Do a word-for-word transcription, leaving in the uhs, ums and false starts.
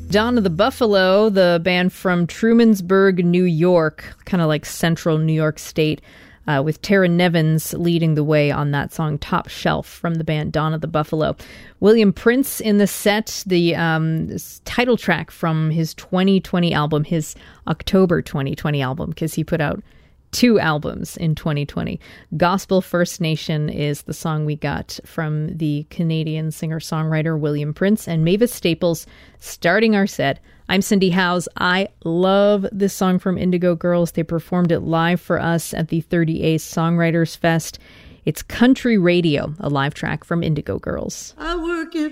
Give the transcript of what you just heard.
Dawn of the Buffalo, the band from Trumansburg, New York, kind of like central New York State, uh, with Tara Nevins leading the way on that song Top Shelf from the band Dawn of the Buffalo. William Prince in the set, the um, title track from his twenty twenty album, his October twenty twenty album, because he put out two albums in twenty twenty. Gospel First Nation is the song we got from the Canadian singer-songwriter William Prince, and Mavis Staples starting our set. I'm Cindy Howes. I love this song from Indigo Girls. They performed it live for us at the thirty A Songwriters Fest. It's Country Radio, a live track from Indigo Girls. I work it